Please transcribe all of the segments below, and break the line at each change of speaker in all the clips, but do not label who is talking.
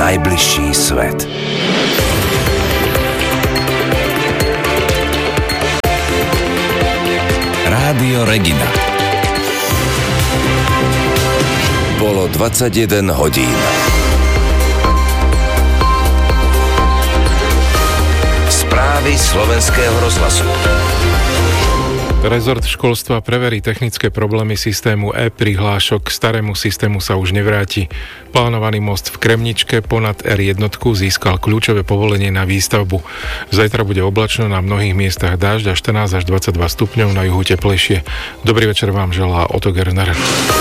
najbližší svet. Rádio Regina. Bolo 21 hodín. Správy Slovenského rozhlasu.
Rezort školstva preverí technické problémy systému e-prihlášok. K starému systému sa už nevráti. Plánovaný most v Kremničke ponad R1 získal kľúčové povolenie na výstavbu. Zajtra bude oblačno, na mnohých miestach dážď a 14 až 22 stupňov, na juhu teplejšie. Dobrý večer vám želá Otto Gerner.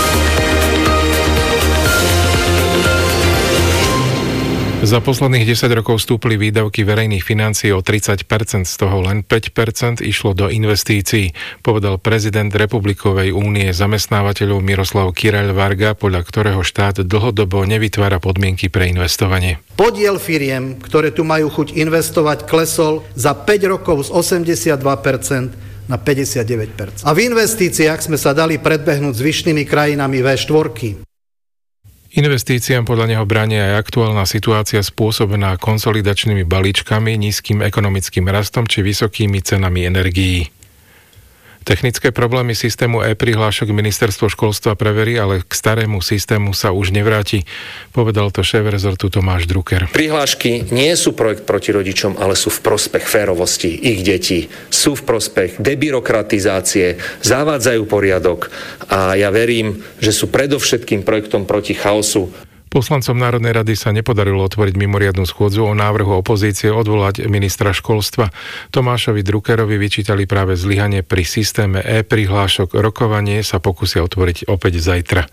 Za posledných 10 rokov stúpli výdavky verejných financií o 30%, z toho len 5% išlo do investícií, povedal prezident Republikovej únie zamestnávateľov Miroslav Kireľ Varga, podľa ktorého štát dlhodobo nevytvára podmienky pre investovanie.
Podiel firiem, ktoré tu majú chuť investovať, klesol za 5 rokov z 82% na 59%. A v investíciách sme sa dali predbehnúť zvyšnými krajinami V4.
Investíciám podľa neho bránia aj aktuálna situácia spôsobená konsolidačnými balíčkami, nízkym ekonomickým rastom či vysokými cenami energií. Technické problémy systému e-prihlášok ministerstvo školstva preverí, ale k starému systému sa už nevráti, povedal to šéf rezortu Tomáš Drucker.
Prihlášky nie sú projekt proti rodičom, ale sú v prospech férovosti ich detí. Sú v prospech debyrokratizácie, zavádzajú poriadok a ja verím, že sú predovšetkým projektom proti chaosu.
Poslancom Národnej rady sa nepodarilo otvoriť mimoriadnu schôdzu o návrhu opozície odvolať ministra školstva. Tomášovi Druckerovi vyčítali práve zlyhanie pri systéme e-prihlášok. Rokovanie sa pokúsia otvoriť opäť zajtra.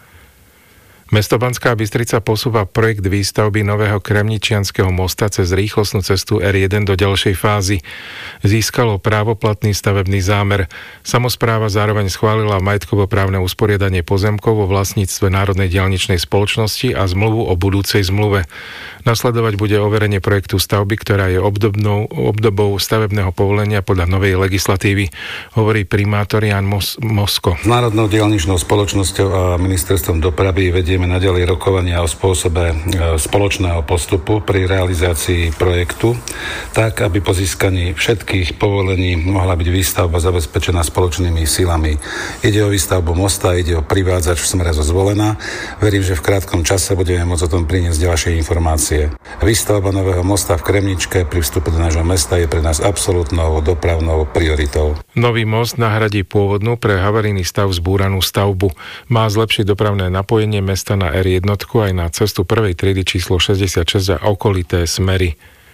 Mesto Banská Bystrica posúva projekt výstavby nového Kremničianskeho mosta cez rýchlostnú cestu R1 do ďalšej fázy. Získalo právoplatný stavebný zámer. Samospráva zároveň schválila majetkovo-právne usporiadanie pozemkov vo vlastníctve Národnej diaľničnej spoločnosti a zmluvu o budúcej zmluve. Nasledovať bude overenie projektu stavby, ktorá je obdobou stavebného povolenia podľa novej legislatívy, hovorí primátor Jan Mosko.
S Národnou diaľničnou spoločnosťou a ministerstvom dopravy vedieme naďalej rokovania o spôsobe spoločného postupu pri realizácii projektu, tak aby po získaní všetkých povolení mohla byť výstavba zabezpečená spoločnými silami. Ide o výstavbu mosta, ide o privádzač v smere zo Zvolena. Verím, že v krátkom čase budeme môcť o tom priniesť ďalšie informácie. Výstavba nového mosta v Kremničke pri vstupe do nášho mesta je pre nás absolútnou dopravnou prioritou.
Nový most nahradí pôvodnú pre havarijný stav zbúranú stavbu. Má zlepšiť dopravné napojenie mesta na R1 aj na cestu prvej triedy číslo 66 a okolité smery.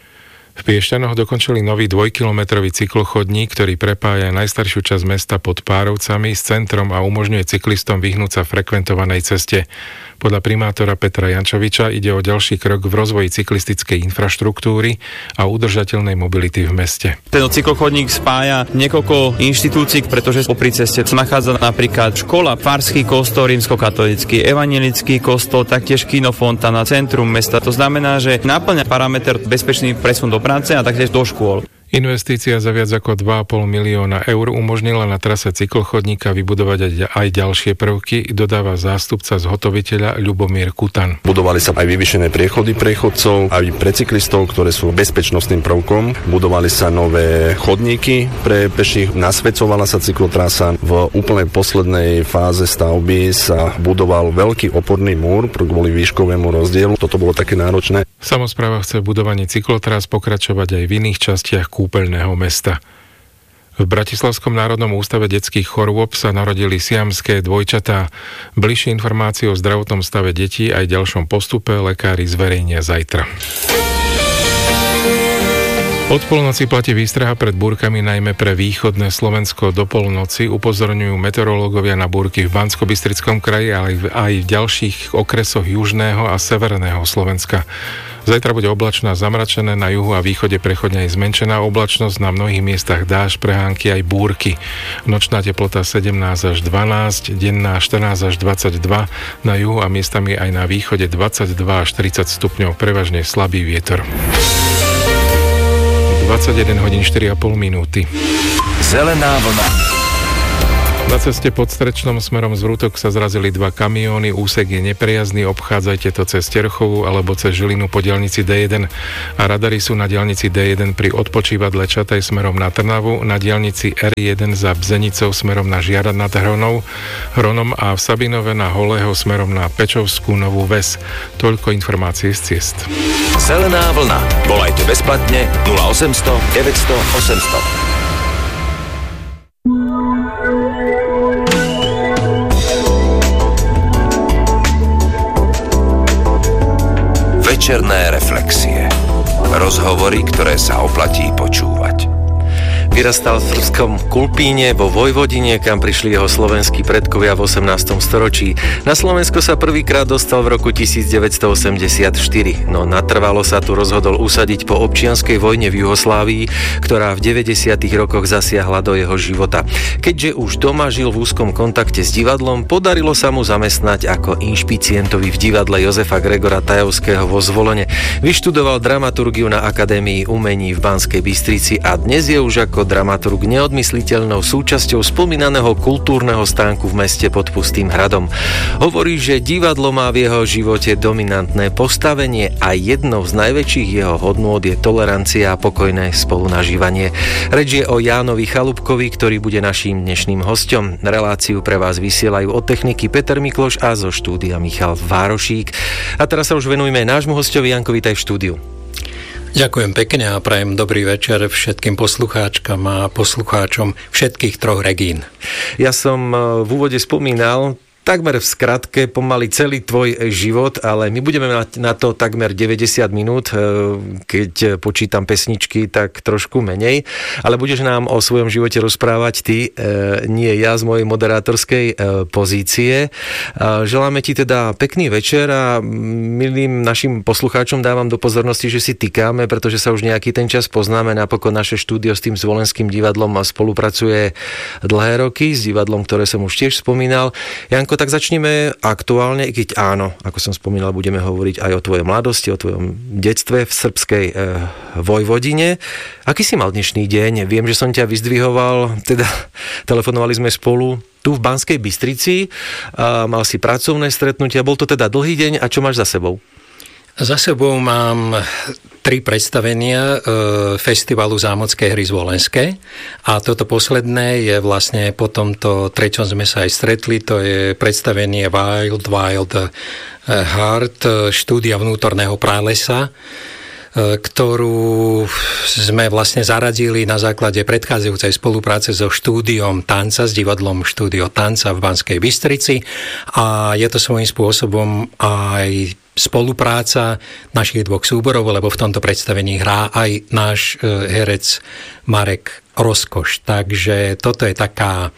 V Piešťanoch dokončili nový 2-kilometrový cyklochodník, ktorý prepája najstaršiu časť mesta pod Párovcami s centrom a umožňuje cyklistom vyhnúť sa frekventovanej ceste. Podľa primátora Petra Jančoviča ide o ďalší krok v rozvoji cyklistickej infraštruktúry a udržateľnej mobility v meste.
Tento cyklochodník spája niekoľko inštitúcií, pretože popri ceste sa nachádza napríklad škola, farský kostol, rímskokatolícky, evanjelický kostol, taktiež kino Fontana, centrum mesta. To znamená, že naplňa parameter bezpečný presun do práce a taktiež do škôl.
Investícia za viac ako 2,5 milióna eur umožnila na trase cyklochodníka vybudovať aj ďalšie prvky, dodáva zástupca zhotoviteľa Ľubomír Kutan.
Budovali sa aj vyvýšené priechody pre chodcov, aj pre cyklistov, ktoré sú bezpečnostným prvkom. Budovali sa nové chodníky pre peších, nasvedcovala sa cyklotrasa. V úplnej poslednej fáze stavby sa budoval veľký oporný múr kvôli výškovému rozdielu. Toto bolo také náročné.
Samospráva chce v budovaní cyklotras pokračovať aj v iných častiach kúpeľného mesta. V Bratislavskom národnom ústave detských chorôb sa narodili siamské dvojčatá. Bližšie informácie o zdravotnom stave detí aj ďalšom postupe lekári zverejnia zajtra. Od polnoci platí výstraha pred búrkami najmä pre východné Slovensko. Do polnoci upozorňujú meteorológovia na búrky v Banskobystrickom kraji, ale aj v ďalších okresoch južného a severného Slovenska. Zajtra bude oblačno a zamračené, na juhu a východe prechodne aj zmenšená oblačnosť, na mnohých miestach dážď, prehánky aj búrky. Nočná teplota 17 až 12, denná 14 až 22, na juhu a miestami aj na východe 22 až 30 stupňov, prevažne slabý vietor. 21 hodín 4,5 minúty.
Zelená vlna.
Na ceste pod Strečnom smerom z Vrútok sa zrazili 2 kamióny, úsek je nepriazný, obchádzajte to cez Terchovu alebo cez Žilinu po diaľnici D1 a radary sú na diaľnici D1 pri odpočívadle Čatej smerom na Trnavu, na diaľnici R1 za Bzenicou smerom na Žiarad nad Hronom a v Sabinove na Holého smerom na Pečovskú Novú Ves. Toľko informácií z ciest.
Zelená vlna. Volajte bezplatne 0800 900 800. Večerné reflexie. Rozhovory, ktoré sa oplatí počúvať.
Vyrastal v srbskom Kulpíne vo Vojvodine, kam prišli jeho slovenskí predkovia v 18. storočí. Na Slovensko sa prvýkrát dostal v roku 1984, no natrvalo sa tu rozhodol usadiť po občianskej vojne v Juhoslávii, ktorá v 90. rokoch zasiahla do jeho života. Keďže už doma žil v úzkom kontakte s divadlom, podarilo sa mu zamestnať ako inšpicientovi v divadle Jozefa Gregora Tajovského vo Zvolene. Vyštudoval dramaturgiu na Akadémii umení v Banskej Bystrici a dnes je už ako dramaturg neodmysliteľnou súčasťou spomínaného kultúrneho stánku v meste pod Pustým hradom. Hovorí, že divadlo má v jeho živote dominantné postavenie a jednou z najväčších jeho hodnôt je tolerancia a pokojné spolunažívanie. Reč je o Jánovi Chalúbkovi, ktorý bude naším dnešným hosťom. Reláciu pre vás vysielajú od techniky Peter Mikloš a zo štúdia Michal Várošík. A teraz sa už venujeme nášmu hosťovi. Janko, vítaj v štúdiu.
Ďakujem pekne a prajem dobrý večer všetkým poslucháčkam a poslucháčom všetkých 3 Regín.
Ja som v úvode spomínal takmer v skratke pomaly celý tvoj život, ale my budeme mať na to takmer 90 minút, keď počítam pesničky, tak trošku menej, ale budeš nám o svojom živote rozprávať ty, nie ja z mojej moderátorskej pozície. Želáme ti teda pekný večer a milým našim poslucháčom dávam do pozornosti, že si tykáme, pretože sa už nejaký ten čas poznáme. Napokon naše štúdio s tým Zvolenským divadlom spolupracuje dlhé roky, s divadlom, ktoré som už tiež spomínal. Janko, tak začneme aktuálne, i keď áno, ako som spomínal, budeme hovoriť aj o tvojej mladosti, o tvojom detstve v srbskej Vojvodine. Aký si mal dnešný deň? Viem, že som ťa vyzdvihoval, teda telefonovali sme spolu tu v Banskej Bystrici, mal si pracovné stretnutia, bol to teda dlhý deň a čo máš za sebou?
Za sebou mám 3 predstavenia festivalu Zámocké hry Zvolenské a toto posledné je vlastne po tomto treťom sme sa aj stretli, to je predstavenie Wild Heart, štúdia vnútorného pralesa, ktorú sme vlastne zaradili na základe predchádzajúcej spolupráce so štúdiom tanca, s divadlom Štúdio tanca v Banskej Bystrici a je to svojím spôsobom aj spolupráca našich 2 súborov, lebo v tomto predstavení hrá aj náš herec Marek Rozkoš. Takže toto je taká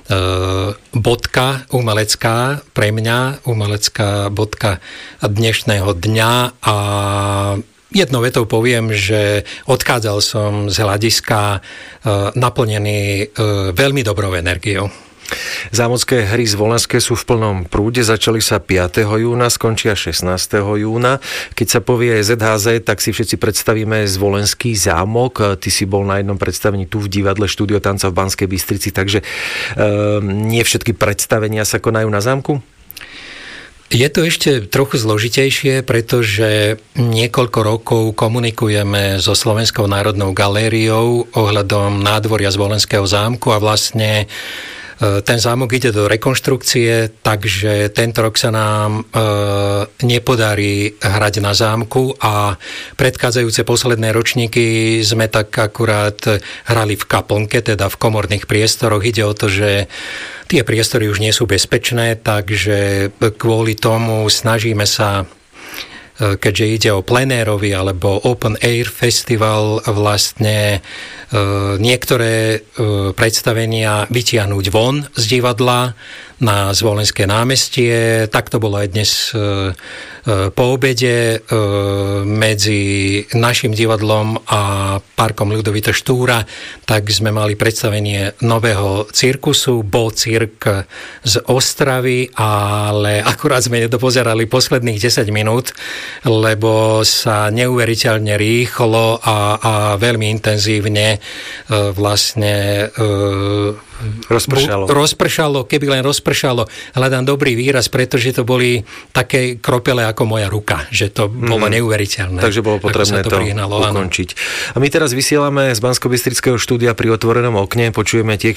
bodka umelecká pre mňa, umelecká bodka dnešného dňa a jednou vetou poviem, že odchádzal som z hľadiska naplnený veľmi dobrou energiou.
Zámocké hry Zvolenské sú v plnom prúde, začali sa 5. júna, skončia 16. júna. Keď sa povie ZHZ, tak si všetci predstavíme Zvolenský zámok. Ty si bol na jednom predstavení tu v divadle Štúdio tanca v Banskej Bystrici, takže nie všetky predstavenia sa konajú na zámku?
Je to ešte trochu zložitejšie, pretože niekoľko rokov komunikujeme so Slovenskou národnou galériou ohľadom nádvoria Zvolenského zámku a vlastne ten zámok ide do rekonštrukcie, takže tento rok sa nám nepodarí hrať na zámku a predchádzajúce posledné ročníky sme tak akurát hrali v kaplnke, teda v komorných priestoroch. Ide o to, že tie priestory už nie sú bezpečné, takže kvôli tomu snažíme sa, keďže ide o plenérový alebo open air festival, vlastne niektoré predstavenia vytiahnuť von z divadla na Zvolenské námestie. Tak to bolo aj dnes po obede medzi našim divadlom a parkom Ľudovita Štúra, tak sme mali predstavenie nového cirkusu, Bo Cirk z Ostravy, ale akurát sme nedopozerali posledných 10 minút, lebo sa neuveriteľne rýchlo a veľmi intenzívne vlastne rozpršalo, keby len rozpršalo. Hľadám dobrý výraz, pretože to boli také kropele ako moja ruka, že to bolo neuveriteľné.
Takže bolo potrebné to ukončiť. A my teraz vysielame z Banskobystrického štúdia pri Otvorenom okne, počujeme tie